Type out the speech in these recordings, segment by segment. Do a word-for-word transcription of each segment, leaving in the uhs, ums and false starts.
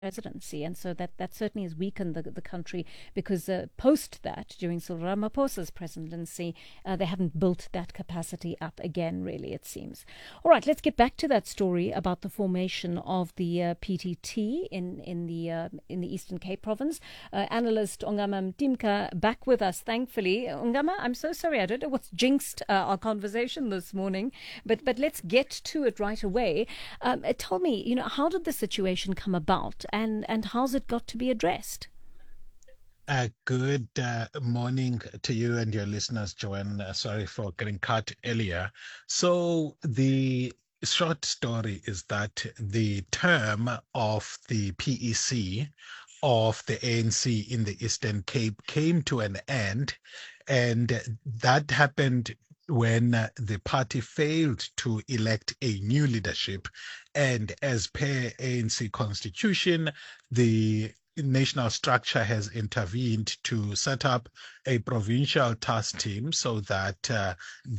presidency, and so that that certainly has weakened the the country because uh, post that, during Cyril Ramaphosa's presidency, uh, they haven't built that capacity up again. Really, it seems. All right, let's get back to that story about the formation of the uh, P T T in in the uh, in the Eastern Cape province. Uh, analyst Ongama Mtimka back with us, thankfully. Ongama, I'm so sorry, I don't know what's jinxed uh, our conversation this morning, but but let's get to it right away. Um, uh, tell me, you know, how did the situation come about? and and how's it got to be addressed? Uh, good uh, morning to you and your listeners, Joanne. Uh, sorry for getting cut earlier. So the short story is that the term of the P E C of the A N C in the Eastern Cape came to an end, and that happened when uh, the party failed to elect a new leadership. And as per A N C constitution, the national structure has intervened to set up a provincial task team so that uh,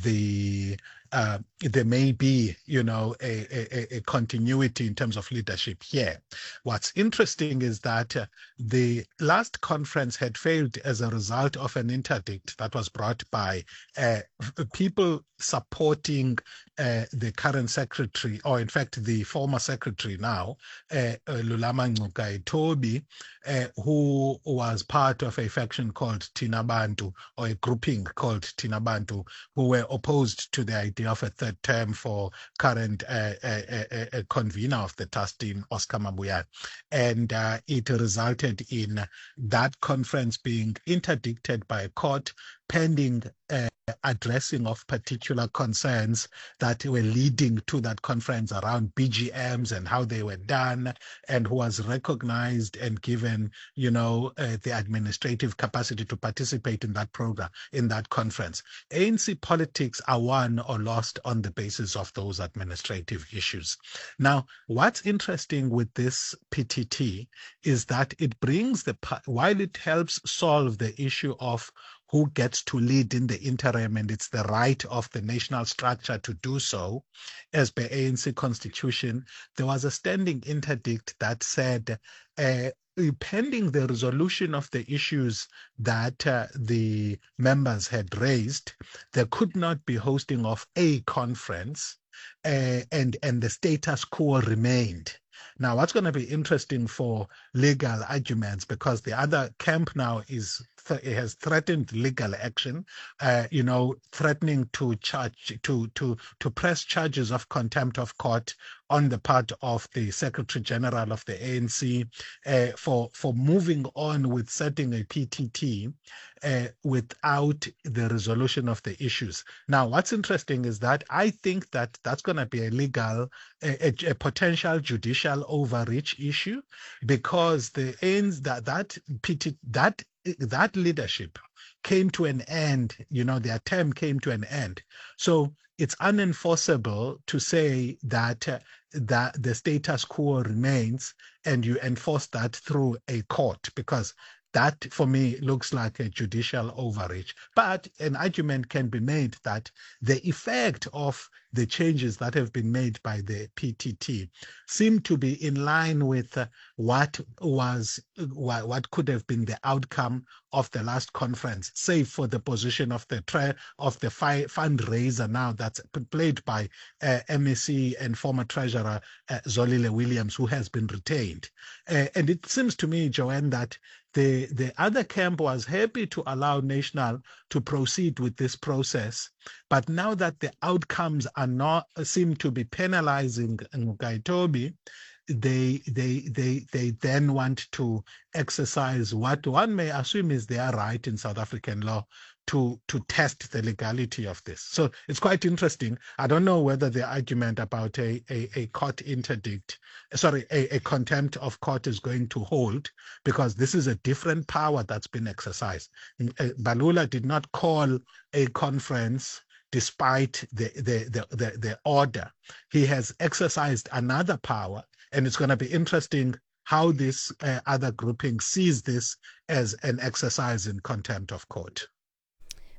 the uh, there may be, you know, a, a, a continuity in terms of leadership here. What's interesting is that uh, the last conference had failed as a result of an interdict that was brought by uh, people supporting uh, the current secretary, or in fact the former secretary now, uh, Lulama Ncukai Toby, uh, who was part of a faction called Tinabantu, or a grouping called Tinabantu, who were opposed to the idea of a third term for current uh, uh, uh, uh, convener of the task team, Oscar Mabuya. And uh, it resulted in that conference being interdicted by a court pending uh, addressing of particular concerns that were leading to that conference around B G Ms and how they were done, and who was recognized and given, you know, uh, the administrative capacity to participate in that program, in that conference. A N C politics are won or lost on the basis of those administrative issues. Now, what's interesting with this P T T is that it brings the, while it helps solve the issue of who gets to lead in the interim, and it's the right of the national structure to do so, as per A N C constitution, there was a standing interdict that said, uh, pending the resolution of the issues that uh, the members had raised, there could not be hosting of a conference, uh, and, and the status quo remained. Now, what's going to be interesting for legal arguments, because the other camp now is th- has threatened legal action, uh, you know, threatening to charge to to to press charges of contempt of court on the part of the Secretary General of the A N C uh, for for moving on with setting a P T T uh, without the resolution of the issues. Now, what's interesting is that I think that that's going to be a legal, a, a, a potential judicial overreach issue, because the ends that that P T, that that leadership came to an end. You know, their term came to an end. So it's unenforceable to say that uh, that the status quo remains and you enforce that through a court, because that, for me, looks like a judicial overreach. But an argument can be made that the effect of the changes that have been made by the P T T seem to be in line with uh, what was what, what could have been the outcome of the last conference, save for the position of the tre- of the fi- fundraiser now that's played by uh, M E C and former treasurer uh, Zolile Williams, who has been retained. Uh, and it seems to me, Joanne, that the the other camp was happy to allow National to proceed with this process, but now that the outcomes are not seem to be penalizing Ncukai Toby, they they they they then want to exercise what one may assume is their right in South African law to to test the legality of this. So it's quite interesting. I don't know whether the argument about a a, a court interdict, sorry, a, a contempt of court is going to hold, because this is a different power that's been exercised. Uh, Balula did not call a conference despite the the, the, the, the order. He has exercised another power, and it's going to be interesting how this uh, other grouping sees this as an exercise in contempt of court.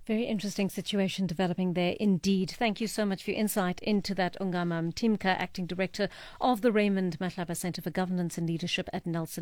Very interesting situation developing there indeed. Thank you so much for your insight into that, Ungama Mtimka, Acting Director of the Raymond Mahlaba Centre for Governance and Leadership at Nelson